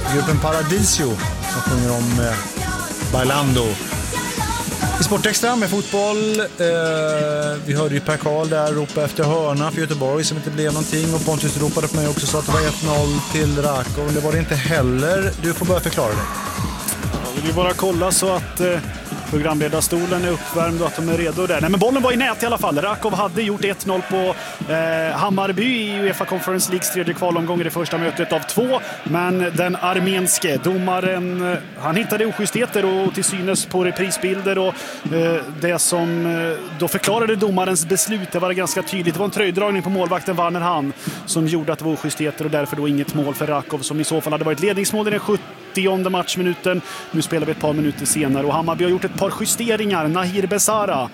gruppen Paradiso som sjunger om Bailando. I Sportextra med fotboll, vi hörde ju Per Karl där ropa efter hörna för Göteborg som inte blev någonting, och Pontus ropade på mig också så att det var 1-0 till Rakov, men det var det inte heller. Du får börja förklara det. Ja, vi bara kolla så att programledarstolen är uppvärmd och att de är redo där. Nej, men bollen var i nät i alla fall. Rakov hade gjort 1-0 på Hammarby i UEFA Conference Leagues tredje kvalomgång i det första mötet av 2. Men den armenske domaren, han hittade oschystheter och till synes på reprisbilder, och det som då förklarade domarens beslut, det var ganska tydligt. Det var en tröjdragning på målvakten Warner Hahn som gjorde att det var oschystheter, och därför då inget mål för Rakov, som i så fall hade varit ledningsmål i den 70:e matchminuten. Nu spelar vi ett par minuter senare och Hammarby har gjort ett par justeringar. Nahir Besara,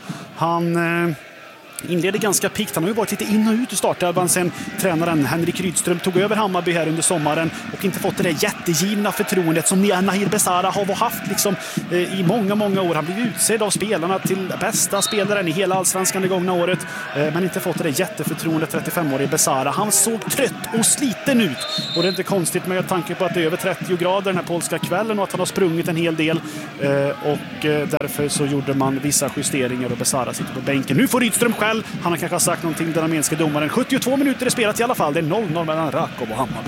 han inleder ganska pikt. Han har ju varit lite in och ut i startelvan sen tränaren Henrik Rydström tog över Hammarby här under sommaren och inte fått det där jättegivna förtroendet som Nahir Besara har haft liksom, i många år. Han blev utsedd av spelarna till bästa spelaren i hela allsvenskan det gångna året, men inte fått det där jätteförtroendet. 35-årig Besara. Han såg trött och sliten ut, och det är inte konstigt med tanke på att det är över 30 grader den här polska kvällen och att han har sprungit en hel del, och därför så gjorde man vissa justeringar och Besara sitter på bänken. Nu får Rydström själv. Han har kanske sagt någonting till den armenska domaren. 72 minuter är spelat i alla fall. Det är 0-0 mellan Rakov och Hammarby.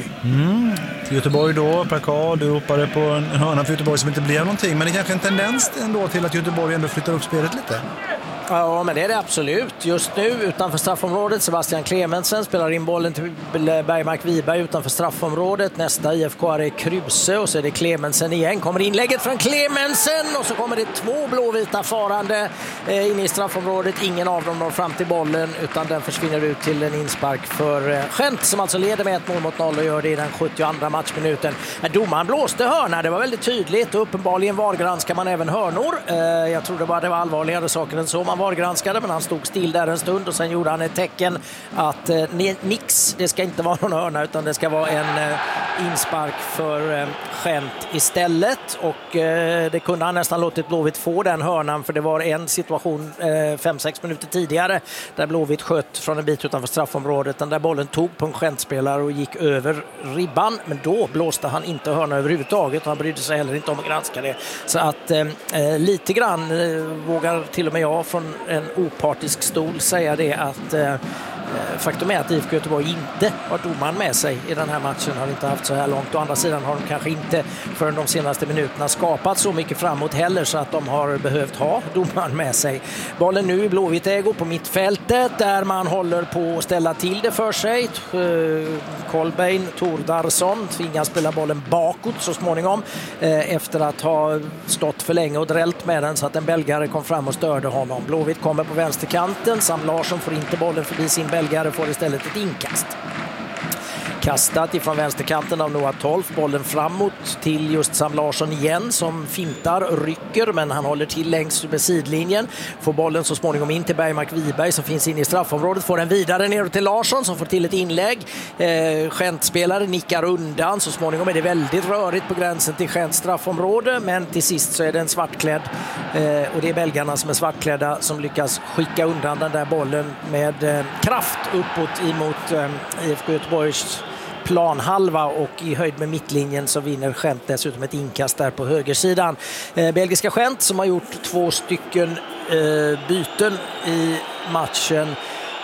Till Göteborg då, Per Karl, du ropade på en hörna för Göteborg som inte blev någonting. Men det är kanske en tendens ändå till att Göteborg ändå flyttar upp spelet lite. Ja, men det är det absolut. Just nu utanför straffområdet, Sebastian Clemensen spelar in bollen till Bergmark Wiberg utanför straffområdet. Nästa IFK är Kruse, och så är det Clemensen igen. Kommer inlägget från Clemensen, och så kommer det 2 blåvita farande in i straffområdet. Ingen av dem når fram till bollen, utan den försvinner ut till en inspark för Gent, som alltså leder med 1-0 och gör det i den 72:a matchminuten. Domaren blåste hörna, det var väldigt tydligt, och uppenbarligen vargranskar man även hörnor. Jag tror det var allvarligare saker än så. Han var granskade, men han stod still där en stund och sen gjorde han ett tecken att nix, det ska inte vara någon hörna utan det ska vara en inspark för Gent istället, och det kunde han nästan låtit Blåvitt få den hörnan, för det var en situation 5-6 minuter tidigare där Blåvitt sköt från en bit utanför straffområdet, den där bollen tog på en Gent-spelare och gick över ribban, men då blåste han inte hörna överhuvudtaget och han brydde sig heller inte om att granska det. Så att lite grann vågar till och med jag från en opartisk stol säga det att faktum är att IFK Göteborg inte har domaren med sig i den här matchen, har inte haft så här långt. Å andra sidan har de kanske inte förrän de senaste minuterna skapat så mycket framåt heller så att de har behövt ha domaren med sig. Bollen nu i Blåvitt ägo på mittfältet där man håller på att ställa till det för sig. Kolbeinn Thordarson tvingas spela bollen bakåt så småningom efter att ha stått för länge och drällt med den så att en belgare kom fram och störde honom. Blåvitt kommer på vänsterkanten, Sam Larsson får inte bollen förbi sin belgare, får istället ett inkast. Kastat ifrån vänsterkanten av Noah Tolf, bollen framåt till just Sam Larsson igen som fintar, rycker, men han håller till längs med sidlinjen. Får bollen så småningom in till Bergmark Wiberg som finns inne i straffområdet, får den vidare ner till Larsson som får till ett inlägg. Gent-spelare nickar undan, så småningom är det väldigt rörigt på gränsen till Gents straffområde, men till sist så är det en svartklädd och det är belgarna som är svartklädda som lyckas skicka undan den där bollen med kraft uppåt emot IFK Göteborgs planhalva, och i höjd med mittlinjen så vinner Gent dessutom ett inkast där på högersidan. Belgiska Gent som har gjort 2 stycken byten i matchen,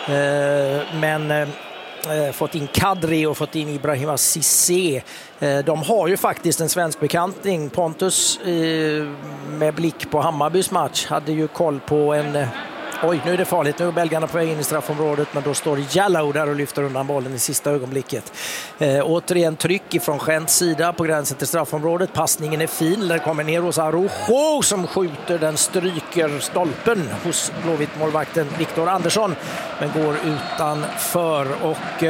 men fått in Kadri och fått in Ibrahima Cissé. De har ju faktiskt en svensk bekantning. Pontus med blick på Hammarbys match hade ju koll på en... Oj, nu är det farligt. Nu är belgarna på väg in i straffområdet, men då står Jallow där och lyfter undan bollen i sista ögonblicket. Återigen tryck ifrån Gents sida på gränsen till straffområdet. Passningen är fin. Där kommer ner hos Araujo som skjuter. Den stryker stolpen hos Blåvitt-målvakten Viktor Andersson, men går utanför. Och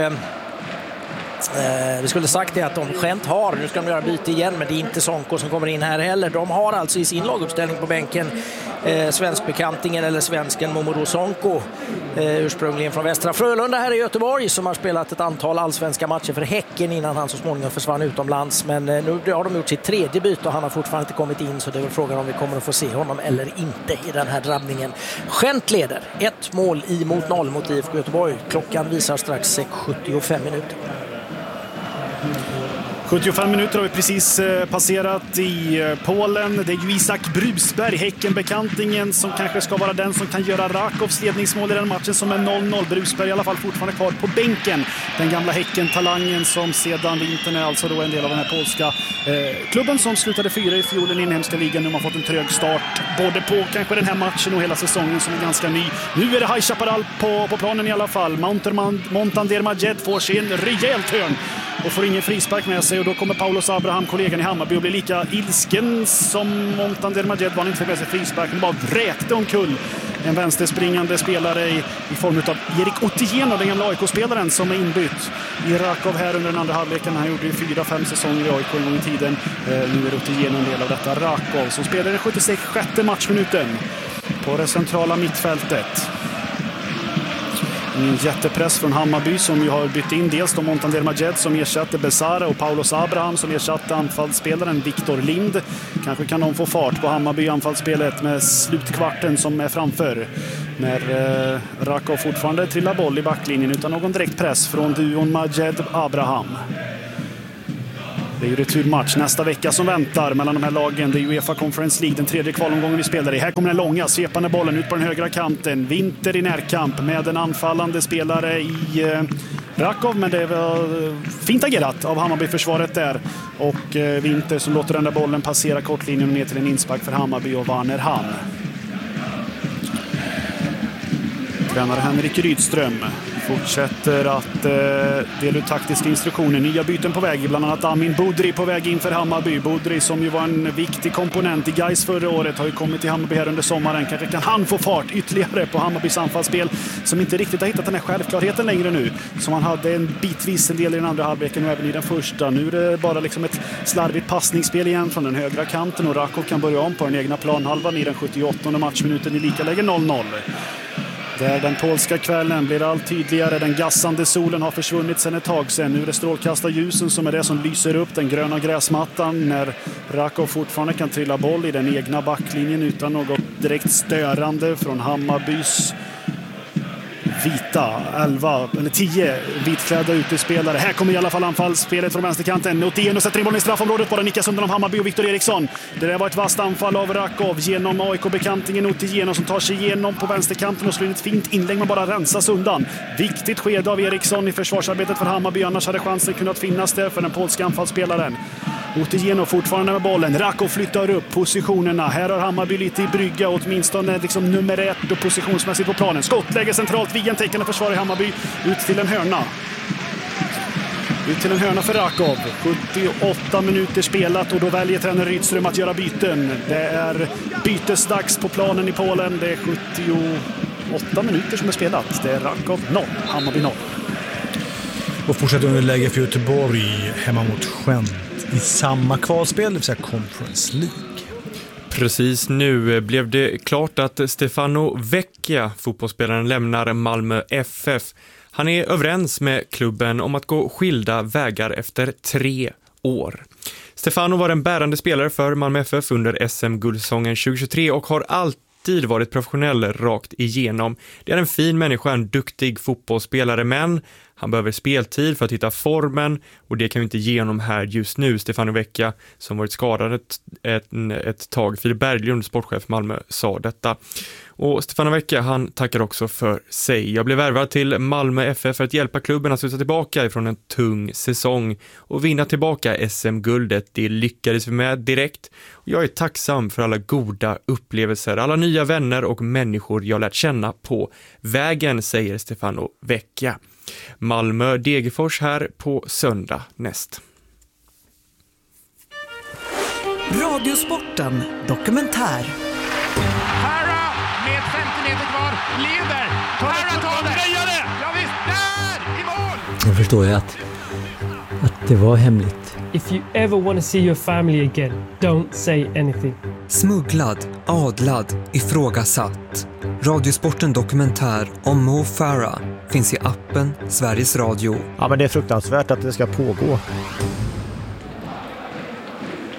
vi skulle sagt det att de Gent har, nu ska de göra byte igen, men det är inte Sonko som kommer in här heller. De har alltså i sin laguppställning på bänken svenskbekantingen eller svensken Momodou Sonko, ursprungligen från Västra Frölunda här i Göteborg, som har spelat ett antal allsvenska matcher för Häcken innan han så småningom försvann utomlands. Men nu har de gjort sitt 3:e byte och han har fortfarande inte kommit in, så det är väl frågan om vi kommer att få se honom eller inte i den här drabbningen. Gent leder 1-0 mot IFK Göteborg. Klockan visar strax 75 minuter. 75 minuter har vi precis passerat i Polen. Det är ju Isak Brusberg, Häckenbekantingen, som kanske ska vara den som kan göra Rakovs ledningsmål i den matchen som är 0-0. Brusberg i alla fall fortfarande kvar på bänken. Den gamla Häcken-talangen som sedan vintern är alltså då en del av den här polska klubben som slutade 4 i fjol i den inhemska ligan. Nu har man fått en trög start både på kanske den här matchen och hela säsongen som är ganska ny. Nu är det High Chaparral på planen i alla fall. Montander Majed får sin rejält hörn och får ingen frispark med sig, och då kommer Paulos Abraham, kollegan i Hammarby, och blir lika ilsken som Montander Majed. Var han inte med sig frisparken, bara vräkte omkull en vänsterspringande spelare i form av Erik Otieno, den gamla AIK-spelaren som är inbytt i Rakov här under den andra halvleken. Han gjorde 4-5 säsonger i AIK en gång i tiden. Nu är Otieno en del av detta Rakov som spelar den 76:e matchminuten på det centrala mittfältet. En jättepress från Hammarby som ju har bytt in dels då Montander Majed som ersatte Besara och Paulos Abraham som ersatte anfallsspelaren Viktor Lind. Kanske kan de få fart på Hammarby anfallsspelet med slutkvarten som är framför. När Rakov fortfarande trillar boll i backlinjen utan någon direkt press från duon Majed-Abraham. Det är ju returmatch nästa vecka som väntar mellan de här lagen. Det är UEFA Conference League, den tredje kvalomgången vi spelar i. Här kommer den långa, svepande bollen ut på den högra kanten. Winter i närkamp med en anfallande spelare i Rakov, men det var fint agerat av Hammarby-försvaret där. Och Winter som låter den där bollen passera kortlinjen ner till en inspark för Hammarby och Warner Hahn. Tränare Henrik Rydström fortsätter att dela ut taktiska instruktioner. Nya byten på väg, bland annat Amin Budri på väg in för Hammarby. Budri som ju var en viktig komponent i Gais förra året har ju kommit till Hammarby här under sommaren. Kanske kan han få fart ytterligare på Hammarbys anfallsspel som inte riktigt har hittat den här självklarheten längre nu. Som han hade en bitvis en del i den andra halvleken och även i den första. Nu är det bara liksom ett slarvigt passningsspel igen från den högra kanten och Rakov kan börja om på den egna planhalvan i den 78:e matchminuten i likaläge 0-0. Där den polska kvällen blir allt tydligare. Den gassande solen har försvunnit sedan ett tag sedan. Nu är det strålkastarljusen som är det som lyser upp den gröna gräsmattan när Rakov fortfarande kan trilla boll i den egna backlinjen utan något direkt störande från Hammarbys vita 11 eller 10 vitklädda utespelare. Här kommer i alla fall anfallsspelet från vänsterkanten. Otieno sätter in bollen i straffområdet. Bara nickas undan av Hammarby och Viktor Eriksson. Det där var ett vasst anfall av Rakov genom AIK-bekantingen Otieno som tar sig igenom på vänsterkanten och slår in ett fint inlägg men bara rensas undan. Viktigt skede av Eriksson i försvarsarbetet för Hammarby. Annars hade chansen kunnat finnas där för den polska anfallsspelaren. Otieno fortfarande med bollen. Rakov flyttar upp positionerna. Här har Hammarby lite i brygga, åtminstone liksom nummer 1 och positionsmässigt på planen. Skottläge centralt, Vigentecken försvar i Hammarby. Ut till en hörna. Ut till en hörna för Rakov. 78 minuter spelat och då väljer tränare Rydström att göra byten. Det är bytesdags på planen i Polen. Det är 78 minuter som är spelat. Det är Rakov 0, Hammarby 0. Och fortsätter underläge för Göteborg hemma mot Gent i samma kvalspel, det vill säga Conference League. Precis nu blev det klart att Stefano Vecchia, fotbollsspelaren, lämnar Malmö FF. Han är överens med klubben om att gå skilda vägar efter 3 år. Stefano var en bärande spelare för Malmö FF under SM-guldsäsongen 2023 och har alltid varit professionell rakt igenom. Det är en fin människa, en duktig fotbollsspelare, men han behöver speltid för att hitta formen och det kan vi inte ge honom här just nu. Stefano Vecchia, som varit skadad ett tag, Filip Berglund, sportchef Malmö, sa detta. Och Stefano Vecchia, han tackar också för sig. Jag blev värvad till Malmö FF för att hjälpa klubben att sluta tillbaka ifrån en tung säsong och vinna tillbaka SM-guldet. Det lyckades vi med direkt. Och jag är tacksam för alla goda upplevelser, alla nya vänner och människor jag lärt känna på vägen, säger Stefano Vecchia. Malmö Degerfors här på söndag näst. Radiosporten dokumentär. Farah med 50 meter kvar leder. Farah tar det. Ja visst, där i mål. Jag förstår ju att det var hemligt. If you ever want to see your family again, don't say anything. Smugglad, adlad, ifrågasatt. Radiosporten dokumentär om Mo Farah finns i appen Sveriges Radio. Ja, men det är fruktansvärt att det ska pågå.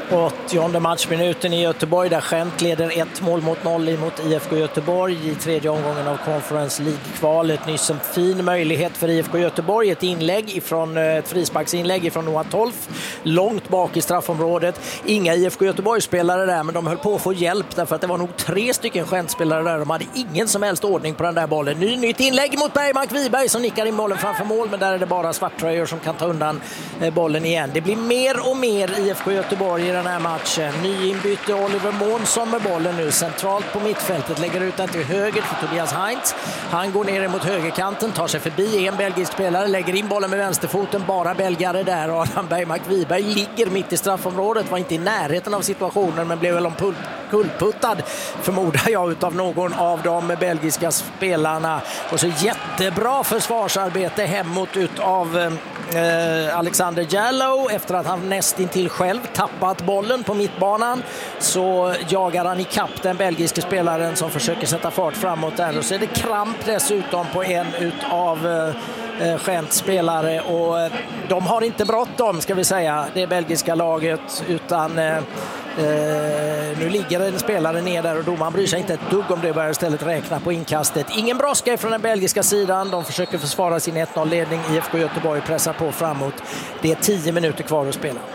80:e matchminuten i Göteborg där Gent leder 1-0 mot IFK Göteborg i tredje omgången av Conference League-kvalet. Nyss en fin möjlighet för IFK Göteborg, ett frisparksinlägg från Noah Tolf långt bak i straffområdet. Inga IFK Göteborg-spelare där, men de höll på att få hjälp därför att det var nog 3 stycken Gent-spelare där. De hade ingen som helst ordning på den där bollen. Nytt inlägg mot Bergmark Wiberg som nickar in bollen framför mål, men där är det bara svarttröjor som kan ta undan bollen igen. Det blir mer och mer IFK Göteborg i den här matchen. Nyinbytte Oliver Månsson med bollen nu centralt på mittfältet, lägger ut den till höger för Tobias Heinz. Han går ner mot högerkanten, tar sig förbi en belgisk spelare, lägger in bollen med vänsterfoten, bara belgare där. Adam Bergmark Wiberg ligger mitt i straffområdet, var inte i närheten av situationen men blev väl kullputtad, förmodar jag, utav någon av de belgiska spelarna. Och så jättebra försvarsarbete hemåt utav Alexander Jallow. Efter att han nästintill själv tappat bollen på mittbanan så jagar han ikapp den belgiska spelaren som försöker sätta fart framåt där. Och så är det kramp dessutom på en utav Gents spelare, och de har inte bråttom, ska vi säga, det belgiska laget, utan nu ligger en spelare ner där och domaren bryr sig inte ett dugg om det, börjar istället räkna på inkastet. Ingen brådska från den belgiska sidan, de försöker försvara sin 1-0-ledning. IFK Göteborg pressar på framåt. Det är 10 minuter kvar att spela.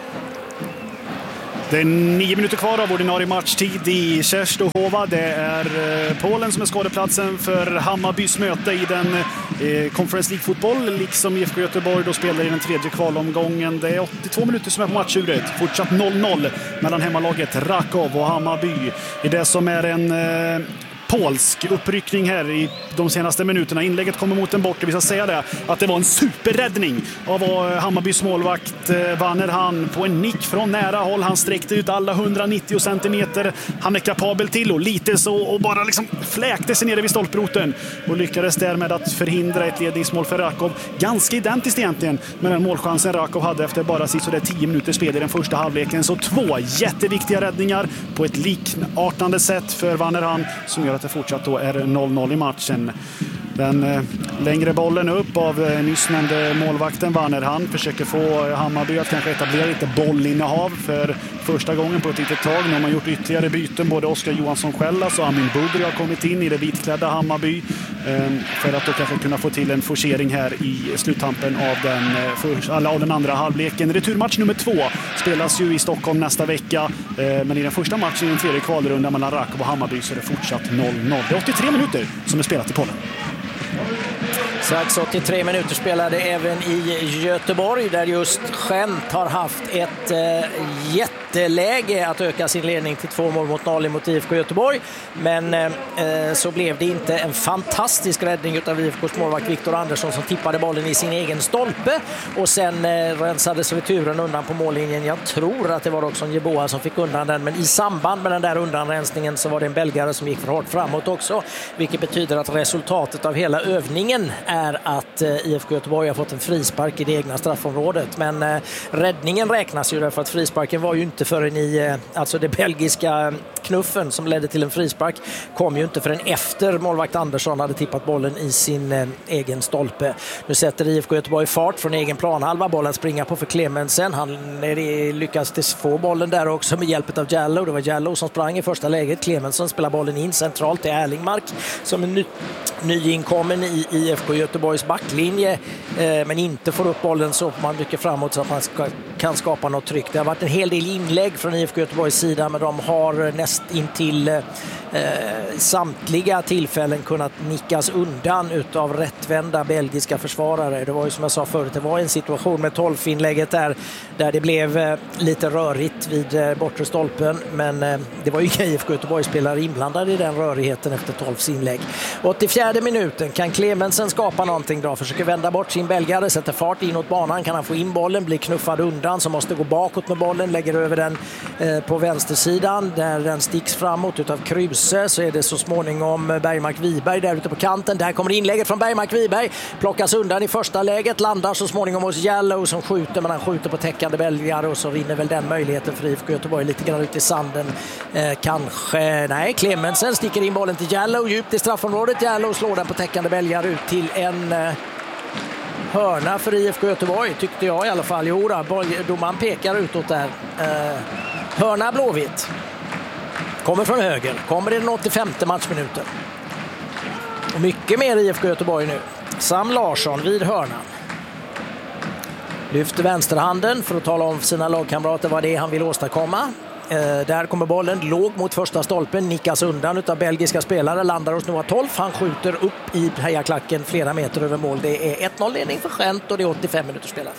Det är 9 minuter kvar av ordinarie matchtid i Częstochowa. Det är Polen som är skadeplatsen för Hammarbys möte i den Conference League-fotboll, liksom IFK Göteborg då spelar i den tredje kvalomgången. Det är 82 minuter som är på matchuret. Fortsatt 0-0 mellan hemmalaget Raków och Hammarby. I det som är en polsk uppryckning här i de senaste minuterna. Inlägget kommer mot en bortre. Vi ska säga det, att det var en superräddning av Hammarbys målvakt Werner Hahn på en nick från nära håll. Han sträckte ut alla 190 centimeter. Han är kapabel till och lite så, och bara liksom fläkte sig nere vid stolproten och lyckades därmed att förhindra ett ledningsmål för Raków. Ganska identiskt egentligen med den målchansen Raków hade efter bara sådär 10 minuter spel i den första halvleken. Så 2 jätteviktiga räddningar på ett likartande sätt för Werner Hahn som gör att det fortsatt då är 0-0 i matchen. Den längre bollen upp av nyss nämnde målvakten Werner Hahn försöker få Hammarby att kanske etablera lite bollinnehav för första gången på ett litet tag. Nu har man gjort ytterligare byten. Både Oskar Johansson Skällas och Amin Budri har kommit in i det vitklädda Hammarby för att då kanske kunna få till en forcering här i sluttampen av den andra halvleken. Returmatch nummer 2 spelas ju i Stockholm nästa vecka, men i den första matchen i den tredje kvalrundan mellan Raków och Hammarby så är det fortsatt 0-0. Det är 83 minuter som är spelat i Polen. Strax 83 minuter spelade även i Göteborg där just Gent har haft ett jätteläge att öka sin ledning till 2-0 mot IFK Göteborg. Men så blev det inte. En fantastisk räddning utav IFKs målvakt Viktor Andersson som tippade bollen i sin egen stolpe och sen rensades returen undan på mållinjen. Jag tror att det var också en Jeboa som fick undan den, men i samband med den där undanrensningen så var det en belgare som gick för hårt framåt också, vilket betyder att resultatet av hela övningen är att IFK Göteborg har fått en frispark i det egna straffområdet. Men räddningen räknas ju därför att frisparken var ju inte förrän i, alltså det belgiska knuffen som ledde till en frispark kom ju inte förrän efter målvakt Andersson hade tippat bollen i sin egen stolpe. Nu sätter IFK Göteborg fart från egen planhalva, bollen springer på för Clemensen. Han lyckas få bollen där också med hjälp av Jallow. Det var Jallow som sprang i första läget. Clemensen spelar bollen in centralt till Erlingmark som är nyinkommen i IFK Göteborgs backlinje, men inte får upp bollen så man mycket framåt så att man kan skapa något tryck. Det har varit en hel del inlägg från IFK Göteborgs sida, men de har näst intill samtliga tillfällen kunnat nickas undan utav rättvända belgiska försvarare. Det var ju som jag sa förut, det var en situation med 12-inlägget där det blev lite rörigt vid bortre stolpen, men det var ju inga IFK Göteborg-spelare inblandade i den rörigheten efter 12s inlägg. 84 minuten kan Clemensen skapa någonting då, försöker vända bort sin belgare, sätter fart inåt banan, kan han få in bollen, blir knuffad undan så måste gå bakåt med bollen, lägger över den på vänstersidan där den sticks framåt utav Kruse, så är det så småningom Bergmark Wiberg där ute på kanten. Där kommer inlägget från Bergmark Wiberg, plockas undan i första läget, landar så småningom hos Jallow som skjuter, men han skjuter på täckande belgare och så rinner väl den möjligheten för IFK Göteborg lite grann ut i sanden. Clemensen sticker in bollen till Jallow djupt i straffområdet. Jallow slår den på täckande belgare ut till en hörna för IFK Göteborg, tyckte jag i alla fall. Jo, domaren pekar utåt där. Hörna Blåvitt. Kommer från höger. Kommer i den 85:e matchminuten. Och mycket mer IFK Göteborg nu. Sam Larsson vid hörnan. Lyfter vänsterhanden för att tala om för sina lagkamrater vad det är han vill åstadkomma. Där kommer bollen låg mot första stolpen, nickas undan av belgiska spelare, landar hos Noah Tolf. Han skjuter upp i hejaklacken flera meter över mål. Det är 1-0 ledning för Gent och det är 85 minuter spelat.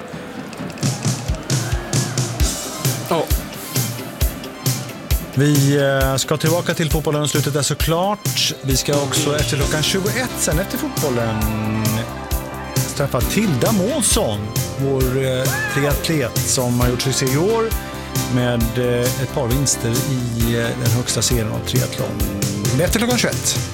Ja. Vi ska tillbaka till fotbollen, slutet är såklart. Vi ska också efter klockan 21 sen efter fotbollen träffa Tilda Månsson, vår triatlet som har gjort succé i år med ett par vinster i den högsta serien av triathlon. Efter klockan 21.